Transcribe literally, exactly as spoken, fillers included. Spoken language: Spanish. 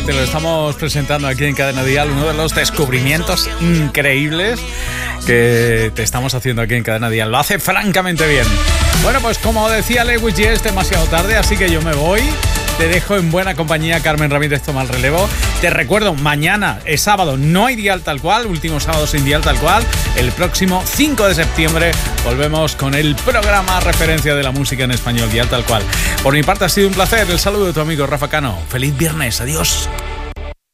Te lo estamos presentando aquí en Cadena Dial, uno de los descubrimientos increíbles que te estamos haciendo aquí en Cadena Dial. Lo hace francamente bien. Bueno, pues como decía Lewis, ya es demasiado tarde, así que yo me voy. Te dejo en buena compañía. Carmen Ramírez toma el relevo. Te recuerdo, mañana es sábado, no hay Dial Tal Cual, último sábado sin Dial Tal Cual. El próximo cinco de septiembre volvemos con el programa referencia de la música en español, Dial Tal Cual. Por mi parte ha sido un placer. El saludo de tu amigo Rafa Cano. Feliz viernes, adiós.